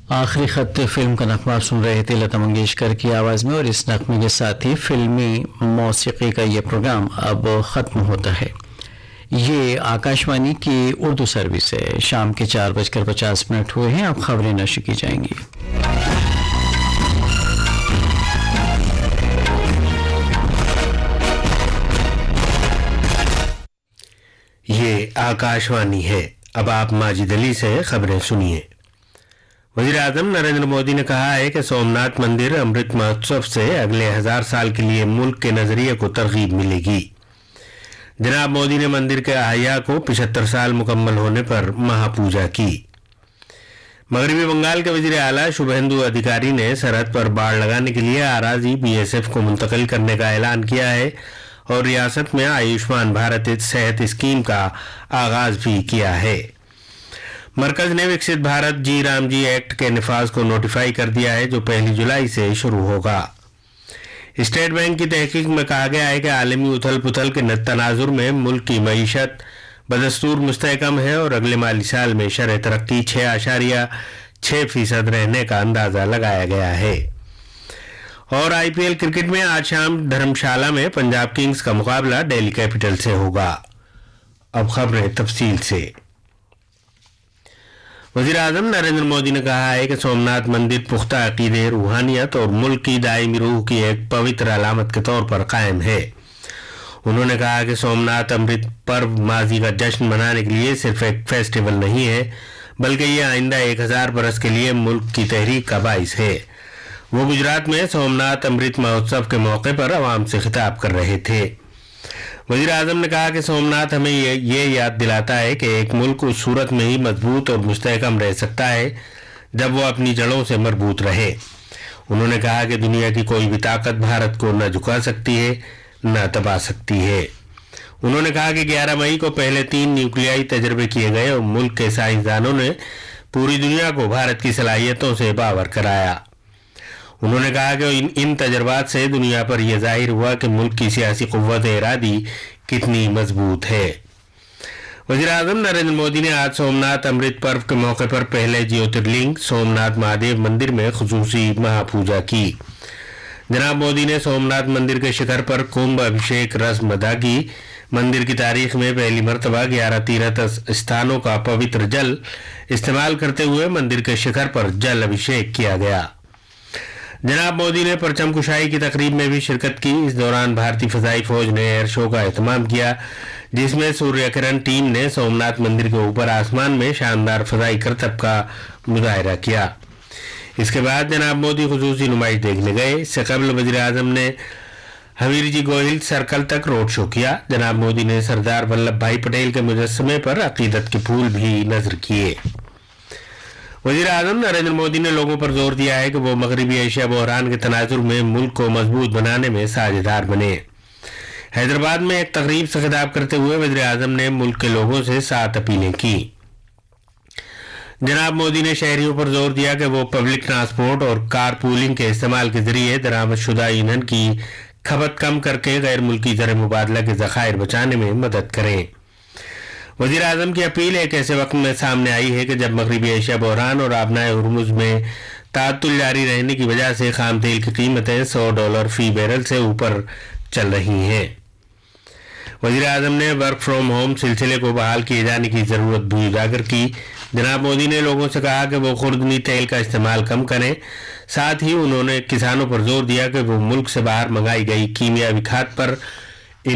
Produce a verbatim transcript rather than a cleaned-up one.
آخری خط فلم کا نغمہ آپ سن رہے تھے لتا منگیشکر کی آواز میں، اور اس نغمے کے ساتھ ہی فلمی موسیقی کا یہ پروگرام اب ختم ہوتا ہے۔ یہ آکاشوانی کی اردو سروس ہے۔ شام کے چار بج کر پچاس منٹ ہوئے ہیں، اب خبریں نشر کی جائیں گی۔ یہ آکاشوانی ہے۔ اب آپ ماجد علی سے خبریں سنیے۔ وزیر اعظم نریندر مودی نے کہا ہے کہ سومناتھ مندر امرت مہوتسو سے اگلے ہزار سال کے لیے ملک کے نظریے کو ترغیب ملے گی۔ جناب مودی نے مندر کے احیا کو پچہتر سال مکمل ہونے پر مہا پوجا کی۔ مغربی بنگال کے وزیر اعلیٰ شبھیندو ادھیکاری نے سرحد پر باڑ لگانے کے لیے اراضی بی ایس ایف کو منتقل کرنے کا اعلان کیا ہے اور ریاست میں آیوشمان بھارت صحت اسکیم کا آغاز بھی کیا ہے۔ مرکز نے وکست بھارت جی رام جی ایکٹ کے نفاذ کو نوٹیفائی کر دیا ہے، جو پہلی جولائی سے شروع ہوگا۔ اسٹیٹ بینک کی تحقیق میں کہا گیا ہے کہ عالمی اتھل پتھل کے تناظر میں ملک کی معیشت بدستور مستحکم ہے اور اگلے مالی سال میں شرح ترقی چھ اشاریہ چھ فیصد رہنے کا اندازہ لگایا گیا ہے۔ اور آئی پی ایل کرکٹ میں آج شام دھرمشالہ میں پنجاب کنگز کا مقابلہ دہلی کیپٹل سے ہوگا۔ اب خبریں تفصیل سے۔ وزیر اعظم نریندر مودی نے کہا ہے کہ سومناتھ مندر پختہ عقیدے، روحانیت اور ملک کی دائمی روح کی ایک پوتر علامت کے طور پر قائم ہے۔ انہوں نے کہا کہ سومناتھ امرت پرو ماضی کا جشن منانے کے لیے صرف ایک فیسٹیول نہیں ہے، بلکہ یہ آئندہ ایک ہزار برس کے لیے ملک کی تحریک کا باعث ہے۔ وہ گجرات میں سومناتھ امرت مہوتسو کے موقع پر عوام سے خطاب کر رہے تھے۔ وزیر اعظم نے کہا کہ سومناتھ ہمیں یہ یاد دلاتا ہے کہ ایک ملک اس صورت میں ہی مضبوط اور مستحکم رہ سکتا ہے جب وہ اپنی جڑوں سے مربوط رہے۔ انہوں نے کہا کہ دنیا کی کوئی بھی طاقت بھارت کو نہ جھکا سکتی ہے نہ دبا سکتی ہے۔ انہوں نے کہا کہ گیارہ مئی کو پہلے تین نیوکلیائی تجربے کیے گئے اور ملک کے سائنسدانوں نے پوری دنیا کو بھارت کی صلاحیتوں سے باور کرایا۔ انہوں نے کہا کہ ان تجربات سے دنیا پر یہ ظاہر ہوا کہ ملک کی سیاسی قوت ارادی کتنی مضبوط ہے۔ وزیر اعظم نریندر مودی نے آج سومناتھ امرت پرو کے موقع پر پہلے جیوترلنگ سومناتھ مہادیو مندر میں خصوصی مہا پوجا کی۔ جناب مودی نے سومناتھ مندر کے شکھر پر کنبھ ابھیشیک رسم ادا کی۔ مندر کی تاریخ میں پہلی مرتبہ گیارہ تیرتھ استھانوں کا پوتر جل استعمال کرتے ہوئے مندر کے شکھر پر جل ابھیشیک کیا گیا۔ جناب مودی نے پرچم کشائی کی تقریب میں بھی شرکت کی۔ اس دوران بھارتی فضائی فوج نے ایئر شو کا اہتمام کیا، جس میں سوریہ کرن ٹیم نے سومناتھ مندر کے اوپر آسمان میں شاندار فضائی کرتب کا مظاہرہ کیا۔ اس کے بعد جناب مودی خصوصی نمائش دیکھنے گئے۔ اس سے قبل وزیر اعظم نے حویر جی گوہل سرکل تک روڈ شو کیا۔ جناب مودی نے سردار ولبھ بھائی پٹیل کے مجسمے پر عقیدت کے پھول بھی نذر کیے۔ وزیر اعظم نریندر مودی نے لوگوں پر زور دیا ہے کہ وہ مغربی ایشیا بحران کے تناظر میں ملک کو مضبوط بنانے میں ساجھیدار بنے۔ حیدرآباد میں ایک تقریب سے خطاب کرتے ہوئے وزیر اعظم نے ملک کے لوگوں سے سات اپیلیں کی۔ جناب مودی نے شہریوں پر زور دیا کہ وہ پبلک ٹرانسپورٹ اور کار پولنگ کے استعمال کے ذریعے درآمد شدہ ایندھن کی کھپت کم کر کے غیر ملکی زر مبادلہ کے ذخائر بچانے میں مدد کریں۔ وزیر اعظم کی اپیل ایک ایسے وقت میں سامنے آئی ہے کہ جب مغربی ایشیا بحران اور آبنائے ہرمز میں تعطل جاری رہنے کی وجہ سے خام تیل کی قیمتیں سو ڈالر فی بیرل سے اوپر چل رہی ہیں۔ وزیر اعظم نے ورک فرام ہوم سلسلے کو بحال کیے جانے کی ضرورت بھی اجاگر کی۔ جناب مودی نے لوگوں سے کہا کہ وہ خوردنی تیل کا استعمال کم کریں۔ ساتھ ہی انہوں نے کسانوں پر زور دیا کہ وہ ملک سے باہر منگائی گئی کیمیاوی کھاد پر